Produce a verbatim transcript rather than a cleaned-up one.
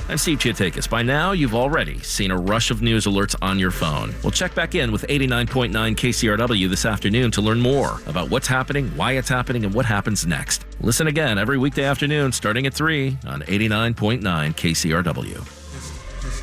I'm Steve Chiatakis. By now, you've already seen a rush of news alerts on your phone. We'll check back in with eighty-nine point nine K C R W this afternoon to learn more about what's happening, why it's happening, and what happens next. Listen again every weekday afternoon starting at three on eighty-nine point nine K C R W.